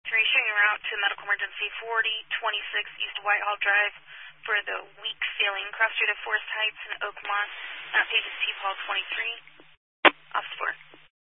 3, showing a route to medical emergency 4026 East Whitehall Drive for the weak ceiling. Cross street of Forest Heights and Oakmont. Pages T. Paul 23. Office 4.